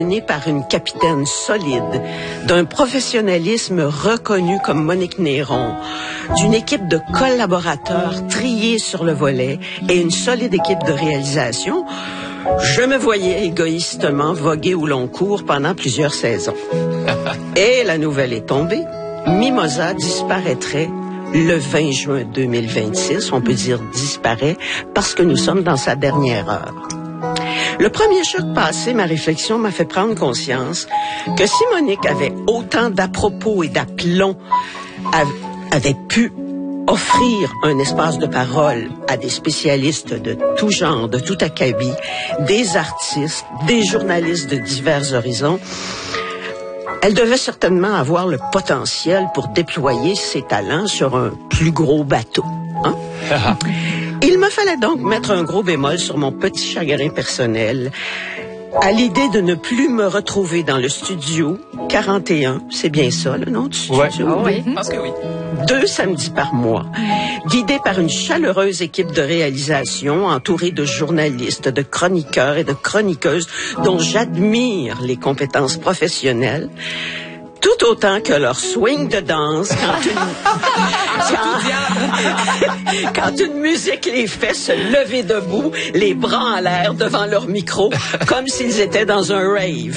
Menée par une capitaine solide, d'un professionnalisme reconnu comme Monique Néron, d'une équipe de collaborateurs triés sur le volet et une solide équipe de réalisation, je me voyais égoïstement voguer au long cours pendant plusieurs saisons. Et la nouvelle est tombée. Mimosa disparaîtrait le 20 juin 2026. On peut dire disparaît parce que nous sommes dans sa dernière heure. Le premier choc passé, ma réflexion m'a fait prendre conscience que si Monique avait autant d'à-propos et d'aplomb, avait pu offrir un espace de parole à des spécialistes de tout genre, de tout acabit, des artistes, des journalistes de divers horizons, elle devait certainement avoir le potentiel pour déployer ses talents sur un plus gros bateau. Hein? Il me fallait donc mettre un gros bémol sur mon petit chagrin personnel à l'idée de ne plus me retrouver dans le studio 41, c'est bien ça le nom du studio? Ouais. Oh oui, je pense que oui. 2 samedis par mois, guidé par une chaleureuse équipe de réalisation entourée de journalistes, de chroniqueurs et de chroniqueuses dont j'admire les compétences professionnelles, tout autant que leur swing de danse quand une musique les fait se lever debout, les bras en l'air devant leur micro, comme s'ils étaient dans un rave.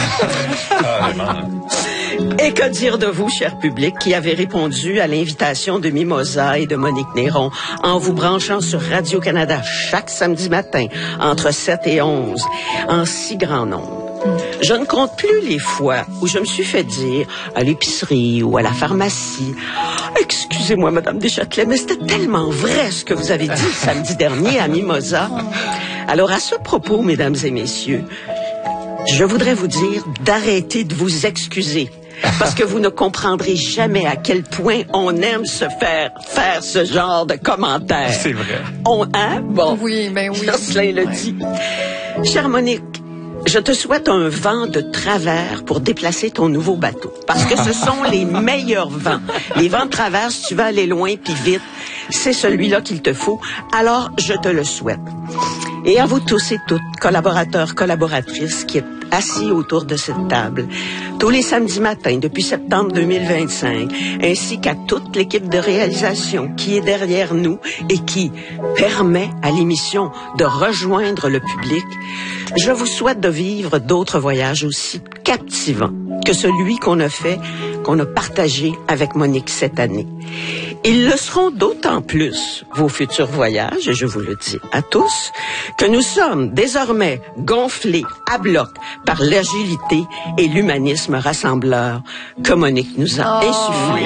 Et que dire de vous, cher public, qui avez répondu à l'invitation de Mimosa et de Monique Néron en vous branchant sur Radio-Canada chaque samedi matin entre 7 et 11 en si grand nombre. Je ne compte plus les fois où je me suis fait dire à l'épicerie ou à la pharmacie « Excusez-moi, Madame Deschâtelet, mais c'était tellement vrai ce que vous avez dit samedi dernier à Mimosa. » Alors, à ce propos, mesdames et messieurs, je voudrais vous dire d'arrêter de vous excuser. Parce que vous ne comprendrez jamais à quel point on aime se faire ce genre de commentaires. C'est vrai. Bon. Oui, ben oui. Jocelyn le dit. Chère Monique, je te souhaite un vent de travers pour déplacer ton nouveau bateau. Parce que ce sont les meilleurs vents. Les vents de travers, si tu veux aller loin puis vite, c'est celui-là qu'il te faut. Alors, je te le souhaite. Et à vous tous et toutes, collaborateurs, collaboratrices qui êtes assis autour de cette table, tous les samedis matins depuis septembre 2025, ainsi qu'à toute l'équipe de réalisation qui est derrière nous et qui permet à l'émission de rejoindre le public, je vous souhaite de vivre d'autres voyages aussi captivants que celui qu'on a partagé avec Monique cette année. Ils le seront d'autant plus, vos futurs voyages, et je vous le dis à tous, que nous sommes désormais gonflés à bloc par l'agilité et l'humanisme rassembleur que Monique nous a insufflé.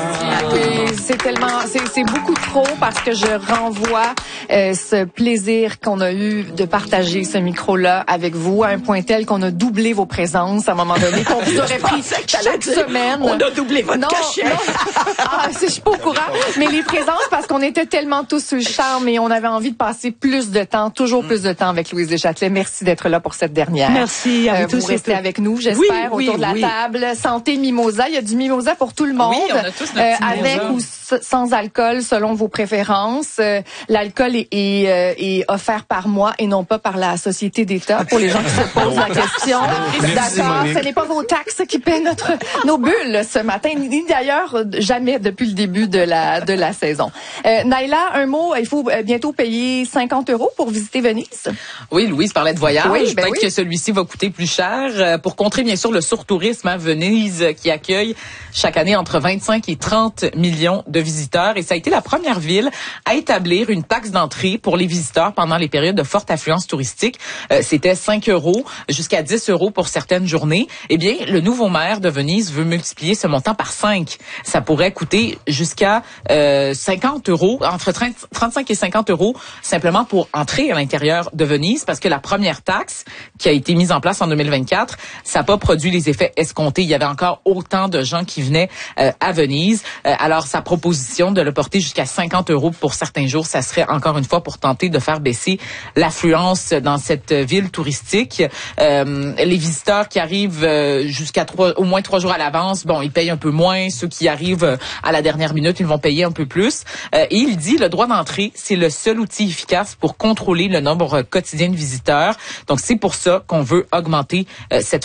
C'est beaucoup trop parce que je renvoie ce plaisir qu'on a eu de partager ce micro-là avec vous à un point tel qu'on a doublé vos présences à un moment donné, qu'on vous aurait pris chaque semaine. On a doublé votre cachet. Je suis pas au courant. Mais les présences, parce qu'on était tellement tous sous le charme et on avait envie de passer plus de temps, toujours plus de temps avec Louise Deschâtelet. Merci d'être là pour cette dernière. Merci à vous tous. Vous restez avec nous, j'espère, autour de la table. Santé Mimosa. Il y a du Mimosa pour tout le monde. Oui, on a tous notre petit avec Mimosa. Ou sans alcool, selon vos préférences. L'alcool est offert par moi et non pas par la Société d'État, pour les gens qui se posent la question. D'accord, ce n'est pas vos taxes qui paient nos bulles ce matin, ni d'ailleurs jamais depuis le début de la saison. Naila, un mot, il faut bientôt payer 50 € pour visiter Venise. Oui, Louise parlait de voyage. Oui, ben Peut-être que celui-ci va coûter plus cher pour contrer bien sûr le surtourisme à Venise qui accueille chaque année entre 25 et 30 millions de visiteurs. Et ça a été la première ville à établir une taxe d'entrée pour les visiteurs pendant les périodes de forte affluence touristique. C'était 5 € jusqu'à 10 € pour certaines journées. Eh bien, le nouveau maire de Venise veut multiplier ce montant par 5. Ça pourrait coûter jusqu'à 50 €, entre 35 et 50 € simplement pour entrer à l'intérieur de Venise, parce que la première taxe qui a été mise en place en 2024, ça n'a pas produit les effets escomptés. Il y avait encore autant de gens qui venaient à Venise. Alors, sa proposition de le porter jusqu'à 50 € pour certains jours, ça serait encore une fois pour tenter de faire baisser l'affluence dans cette ville touristique. Les visiteurs qui arrivent jusqu'à au moins 3 jours à l'avance, bon, ils payent un peu moins. Ceux qui arrivent à la dernière minute, ils vont payer un peu plus. Et il dit, le droit d'entrée, c'est le seul outil efficace pour contrôler le nombre quotidien de visiteurs. Donc, c'est pour ça qu'on veut augmenter cette